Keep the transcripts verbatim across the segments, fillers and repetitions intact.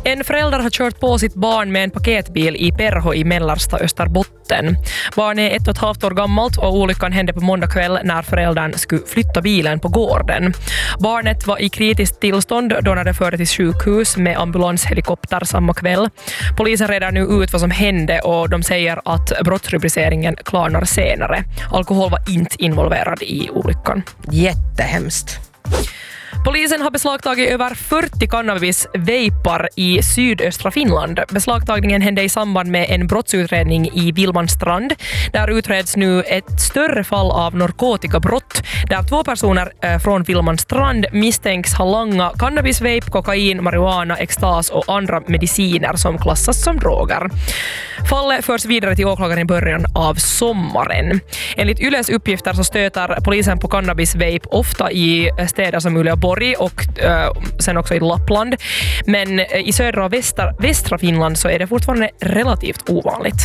En förälder har kört på sitt barn med en paketbil i Perho i mellersta Österbotten. Barnet är ett och ett halvt år gammalt och olyckan hände på måndag kväll när föräldern skulle flytta bilen på gården. Barnet var i kritiskt tillstånd då när det förde till sjukhus med ambulanshelikopter samma kväll. Polisen reder nu ut vad som hände och de säger att brottsrubriceringen klarnar senare. Alkohol var inte involverad i olyckan. Jättehemskt. Polisen har beslagtagit över fyrtio cannabis-vejpar i sydöstra Finland. Beslagtagningen hände i samband med en brottsutredning i Vilmanstrand. Där utreds nu ett större fall av narkotikabrott där två personer eh, från Vilmanstrand misstänks ha langa cannabis-vape, kokain, marijuana, extas och andra mediciner som klassas som droger. Fallet förs vidare till åklagaren i början av sommaren. Enligt Yles uppgifter så stöter polisen på cannabis-vape ofta i städer som Uleåborg och äh, sen också i Lappland. Men i södra och västra, västra Finland så är det fortfarande relativt ovanligt.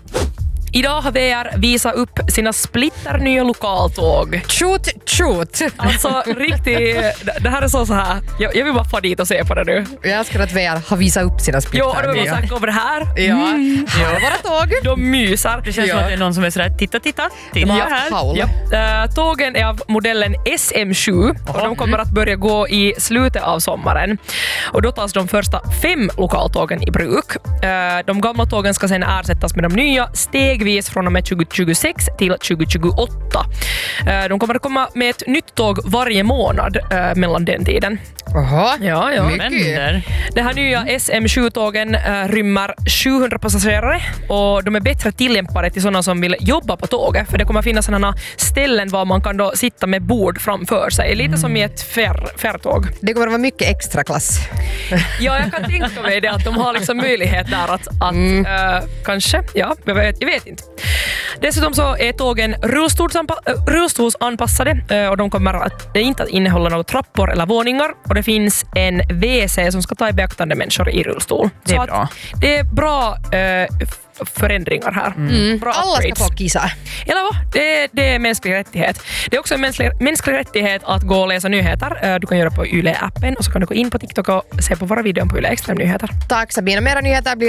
Idag har V R visat upp sina splitter nya lokaltåg. Tjut, tjut. Alltså riktigt, det här är så så här. Jag, jag vill bara få dit och se på det nu. Jag älskar att V R har visat upp sina splitter. Jo, och de har sagt över det här. Ja, mm. här är våra tåg. De mysar. Det känns Ja. som att det är någon som är sådär, titta, titta. titta De har här. haft haul. Ja. Uh, tågen är av modellen S M sju och de kommer att börja gå i slutet av sommaren. Och då tas de första fem lokaltågen i bruk. Uh, de gamla tågen ska sedan ersättas med de nya stegvis från och med tjugo tjugosex till tjugo tjugoåtta. Uh, de kommer att komma med ett nytt tåg varje månad uh, mellan den tiden. Jaha, Ja, ja. mycket. Det här nya S M sju-tågen äh, rymmer sjuhundra passagerare och de är bättre tillämpade till sådana som vill jobba på tåget, för det kommer finnas sådana ställen var man kan då sitta med bord framför sig, lite mm. som i ett fär, färtåg. Det kommer att vara mycket extra klass. Ja, jag kan tänka mig det, att de har liksom möjlighet där att, att mm. äh, kanske, ja, jag vet, jag vet inte. Dessutom så är tågen rullstolsanpa- rullstolsanpassade äh, och de kommer att, äh, inte att innehålla några trappor eller våningar, och det finns en W C som ska ta i beaktande människor i rullstol. Det är så bra. Att det är bra äh, f- förändringar här. Mm. Bra Alla ska upgrades. få kissa. Eller vad? Det, det är mänsklig rättighet. Det är också en mänsklig, mänsklig rättighet att gå och läsa nyheter. Du kan göra på Yle-appen och så kan du gå in på TikTok och se på våra videor på Yle Extrem Nyheter. Tack Sabina, mera nyheter blir